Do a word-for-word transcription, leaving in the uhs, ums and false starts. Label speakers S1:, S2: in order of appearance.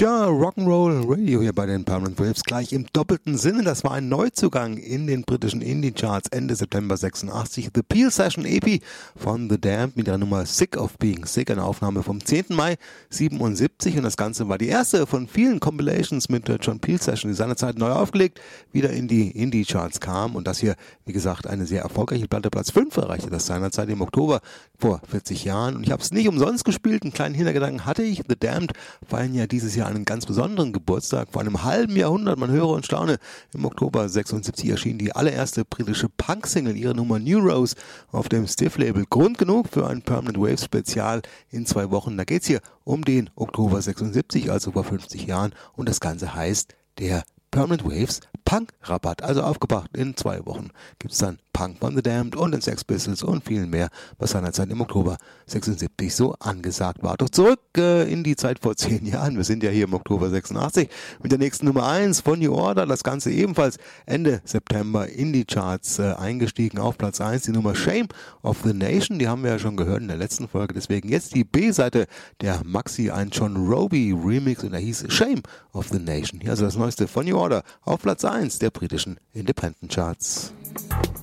S1: Tja, Rock'n'Roll Radio hier bei den Permanent Waves gleich im doppelten Sinne. Das war ein Neuzugang in den britischen Indie-Charts Ende September sechsundachtzig. The Peel Session E P von The Damned mit der Nummer Sick of Being Sick, eine Aufnahme vom zehnten Mai siebenundsiebzig. Und das Ganze war die erste von vielen Compilations mit der John Peel Session, die seinerzeit neu aufgelegt wieder in die Indie-Charts kam. Und das hier, wie gesagt, eine sehr erfolgreiche Platte. Platz fünf erreichte das seinerzeit im Oktober vor vierzig Jahren. Und ich habe es nicht umsonst gespielt. Einen kleinen Hintergedanken hatte ich. The Damned feiern ja dieses Jahr einen ganz besonderen Geburtstag. Vor einem halben Jahrhundert, man höre und staune, im Oktober sechsundsiebzig erschien die allererste britische Punk-Single, ihre Nummer New Rose auf dem Stiff-Label. Grund genug für ein Permanent Waves Spezial in zwei Wochen. Da geht's hier um den Oktober sechsundsiebzig, also vor fünfzig Jahren. Und das Ganze heißt der Permanent Waves Punk-Rabatt. Also aufgebracht, in zwei Wochen gibt's dann Punk von The Damned und den Sex Pistols und viel mehr, was seinerzeit im Oktober sechsundsiebzig so angesagt war. Doch zurück äh, in die Zeit vor zehn Jahren. Wir sind ja hier im Oktober sechsundachtzig mit der nächsten Nummer eins von New Order. Das Ganze ebenfalls Ende September in die Charts äh, eingestiegen. Auf Platz eins die Nummer Shame of the Nation. Die haben wir ja schon gehört in der letzten Folge. Deswegen jetzt die B-Seite der Maxi, ein John Roby Remix, und der hieß Shame of the Nation. Hier also das Neueste von New Order auf Platz eins der britischen Independent Charts.